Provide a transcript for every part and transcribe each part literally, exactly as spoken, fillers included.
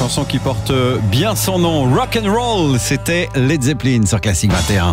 chanson qui porte bien son nom, Rock and Roll, c'était Led Zeppelin sur Classic vingt et un.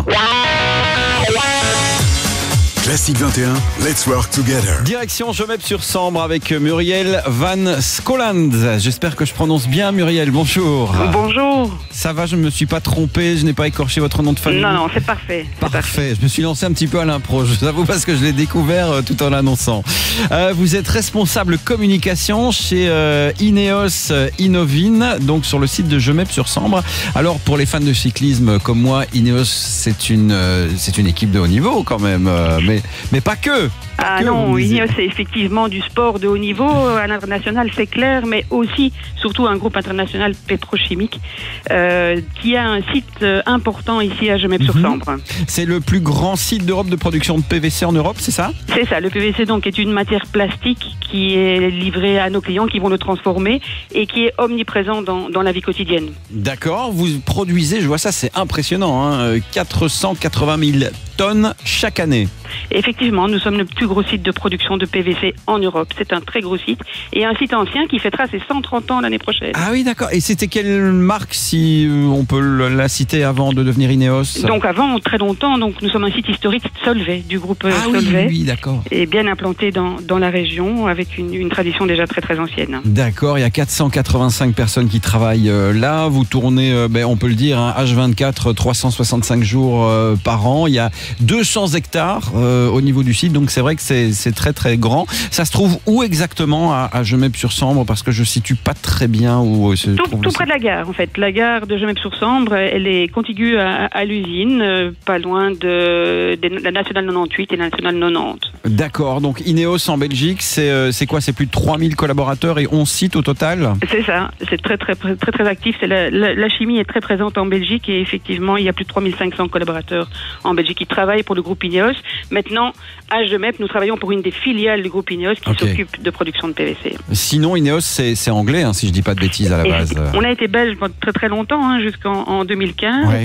Classic vingt et un, let's work together. Direction Gemep-sur-Sambre avec Muriel Van Skoland. J'espère que je prononce bien, Muriel. Bonjour. Bonjour. Ça va, je ne me suis pas trompé, je n'ai pas écorché votre nom de famille. Non, non, c'est parfait. Parfait. parfait. Je me suis lancé un petit peu à l'impro, je vous avoue, parce que je l'ai découvert euh, tout en l'annonçant. Euh, vous êtes responsable communication chez euh, Ineos euh, Innovine, donc sur le site de Gemep-sur-Sambre. Alors, pour les fans de cyclisme comme moi, Ineos, c'est une, euh, c'est une équipe de haut niveau quand même, euh, mais, mais pas que. Ah que, non, Ineos, c'est effectivement du sport de haut niveau, à l'international c'est clair, mais aussi, surtout un groupe international pétrochimique euh, qui a un site euh, important ici à Gemep-sur-Sambre. Mm-hmm. C'est le plus grand site d'Europe de production de P V C en Europe, c'est ça? C'est ça, le P V C donc est une matière plastique qui est livrée à nos clients qui vont le transformer et qui est omniprésent dans, dans la vie quotidienne. D'accord, vous produisez, je vois ça, c'est impressionnant, hein, quatre cent quatre-vingt mille tonnes chaque année. Et effectivement, nous sommes le plus gros site de production de P V C en Europe. C'est un très gros site et un site ancien qui fêtera ses cent trente ans l'année prochaine. Ah oui, d'accord. Et c'était quelle marque, si on peut la citer, avant de devenir Ineos? Donc avant, très longtemps, donc nous sommes un site historique Solvay, du groupe ah Solvay. Oui, oui, d'accord. Et bien implanté dans, dans la région avec une, une tradition déjà très très ancienne. D'accord, il y a quatre cent quatre-vingt-cinq personnes qui travaillent euh, là. Vous tournez, euh, ben, on peut le dire, hein, H vingt-quatre, trois cent soixante-cinq jours euh, par an. Il y a deux cents hectares euh, au niveau du site, donc c'est vrai que c'est, c'est très très grand. Ça se trouve où exactement à, à Gemep-sur-Sambre? Parce que je situe pas très bien où se tout, trouve tout près de la gare, en fait. La gare de Gemep-sur-Sambre, elle est contiguë à, à l'usine, euh, pas loin de, de la Nationale quatre-vingt-huit et la Nationale quatre-vingt-dix. D'accord, donc Ineos en Belgique, c'est, euh, c'est quoi? C'est plus de trois mille collaborateurs et onze sites au total? C'est ça, c'est très très très très, très actif. C'est la, la, la chimie est très présente en Belgique et effectivement, il y a plus de trois mille cinq cents collaborateurs en Belgique qui travaillent pour le groupe Ineos. Maintenant, à Gemep, nous travaillons pour une des filiales du groupe Ineos qui okay. s'occupe de production de P V C. Sinon, Ineos, c'est, c'est anglais, hein, si je dis pas de bêtises à la base. On a été belge pendant très très longtemps, hein, jusqu'en en deux mille quinze. Ouais.